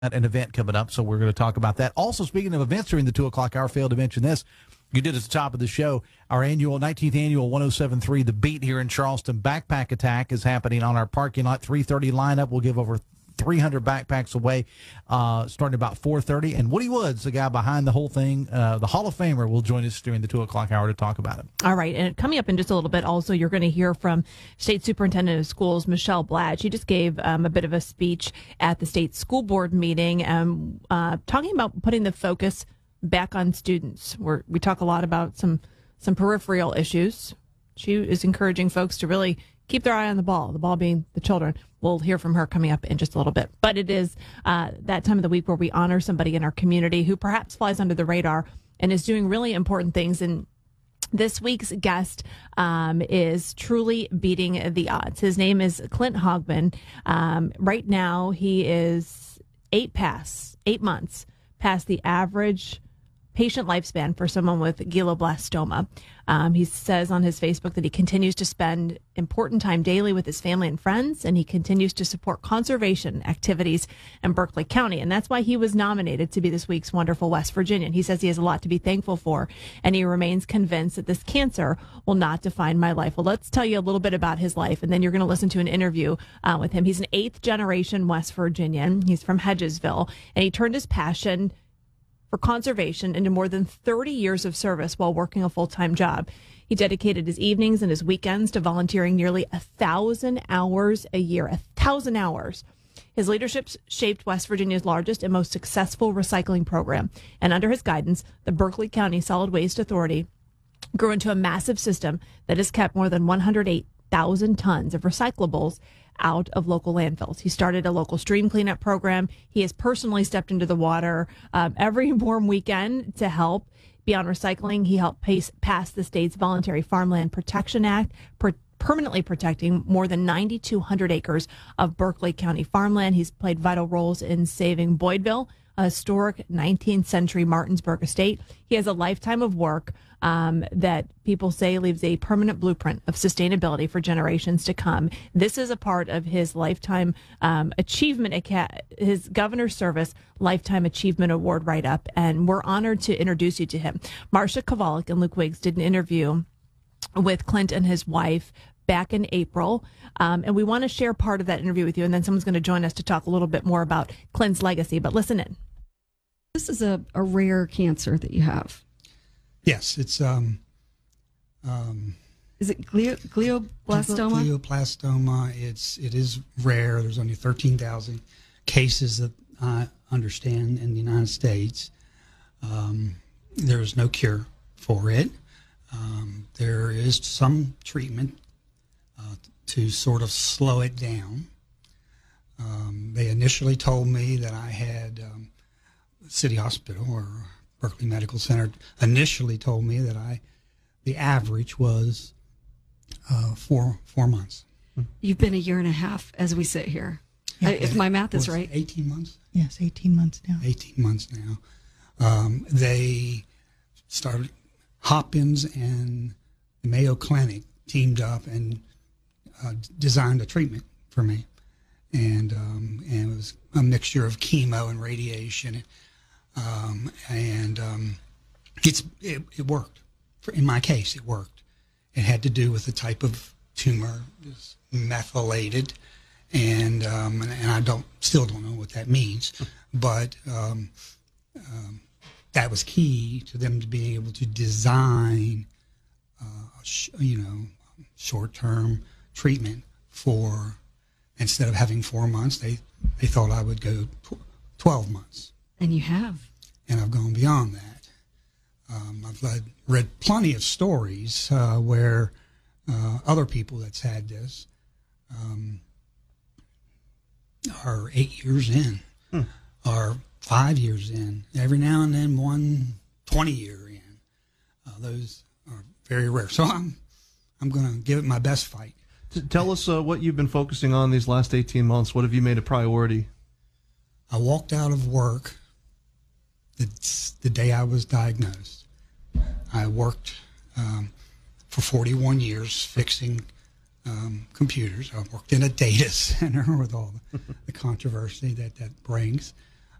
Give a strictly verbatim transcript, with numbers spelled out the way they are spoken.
an event coming up, so we're going to talk about that. Also, speaking of events during the two o'clock hour, failed to mention this. You did at the top of the show. Our annual nineteenth annual one oh seven point three The Beat here in Charleston backpack attack is happening on our parking lot. three thirty lineup. We'll give over three hundred backpacks away uh, starting about four thirty. And Woody Woods, the guy behind the whole thing, uh, the Hall of Famer, will join us during the two o'clock hour to talk about it. All right. And coming up in just a little bit, also, you're going to hear from State Superintendent of Schools, Michelle Blatt. She just gave um, a bit of a speech at the state school board meeting, um, uh, talking about putting the focus back on students. We're, we talk a lot about some some peripheral issues. She is encouraging folks to really keep their eye on the ball, the ball being the children. We'll hear from her coming up in just a little bit. But it is uh, that time of the week where we honor somebody in our community who perhaps flies under the radar and is doing really important things. And this week's guest um, is truly beating the odds. His name is Clint Hogman. Um, right now, he is eight past, eight months past the average patient lifespan for someone with glioblastoma. Um, he says on his Facebook that he continues to spend important time daily with his family and friends, and he continues to support conservation activities in Berkeley County. And that's why he was nominated to be this week's Wonderful West Virginian. He says he has a lot to be thankful for, and he remains convinced that this cancer will not define my life. Well, let's tell you a little bit about his life, and then you're going to listen to an interview uh, with him. He's an eighth generation West Virginian. He's from Hedgesville, and he turned his passion for conservation into more than thirty years of service while working a full-time job. He dedicated his evenings and his weekends to volunteering nearly a thousand hours a year, a thousand hours. His leadership shaped West Virginia's largest and most successful recycling program. And under his guidance, the Berkeley County Solid Waste Authority grew into a massive system that has kept more than one hundred eight thousand tons of recyclables out of local landfills. He started a local stream cleanup program. He has personally stepped into the water um, every warm weekend to help. Beyond recycling, he helped pace, pass the state's Voluntary Farmland Protection Act, per, permanently protecting more than nine thousand two hundred acres of Berkeley County farmland. He's played vital roles in saving Boydville, a historic nineteenth century Martinsburg estate. He has a lifetime of work um, that people say leaves a permanent blueprint of sustainability for generations to come. This is a part of his lifetime um, achievement, his governor's service lifetime achievement award write-up, and we're honored to introduce you to him. Marcia Kovalik and Luke Wiggs did an interview with Clint and his wife back in April, um, and we want to share part of that interview with you, and then someone's going to join us to talk a little bit more about Clint's legacy, but listen in. This is a, a rare cancer that you have. Yes, it's um, um, is it glio, glioblastoma? Glioblastoma. It's it is rare. There's only thirteen thousand cases that I understand in the United States. Um, there is no cure for it. Um, there is some treatment uh, to sort of slow it down. Um, they initially told me that I had um, City Hospital or Berkeley Medical Center initially told me that I, the average was uh, four four months. You've been a year and a half as we sit here. Yeah. I, if my math is right. eighteen months? Yes, eighteen months now. eighteen months now. Um, they started, Hopkins and the Mayo Clinic teamed up and uh, designed a treatment for me. And, um, and it was a mixture of chemo and radiation. Um, and um, it's it, it worked. For, in my case, it worked. It had to do with the type of tumor. It was methylated, and um, and, and I don't still don't know what that means, but um, um, that was key to them to being able to design, uh, sh- you know, short-term treatment for. Instead of having four months, they they thought I would go tw- twelve months. And you have. And I've gone beyond that. Um, I've led, read plenty of stories uh, where uh, other people that's had this um, are eight years in, hmm. or five years in. Every now and then, one twenty-year in. Uh, those are very rare. So I'm I'm going to give it my best fight. Tell us uh, what you've been focusing on these last eighteen months. What have you made a priority? I walked out of work the, the day I was diagnosed. I worked um, for forty-one years fixing um, computers. I worked in a data center with all the, the controversy that that brings.